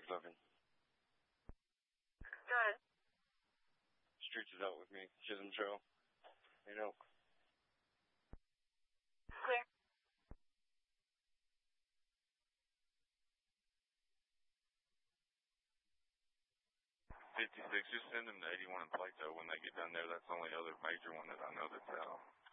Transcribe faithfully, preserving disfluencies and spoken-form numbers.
Looking. Go ahead. Streets is out with me. Chisholm Trail. You know. Clear. fifty-six, just send them to eighty-one in Plato when they get done there. That's the only other major one that I know that's out.